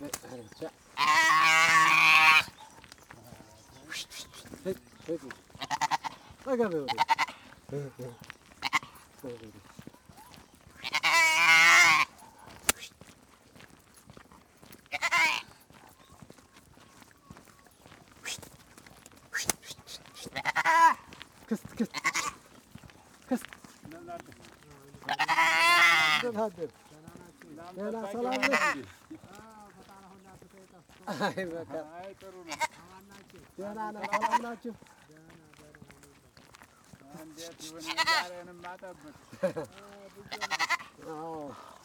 ደህና ሰላም ነህ? አይ በቃ ደህና ነህ? ሰላም ናችሁ? እንዴት ይሁን ዛሬንም አጠብቅ። አዎ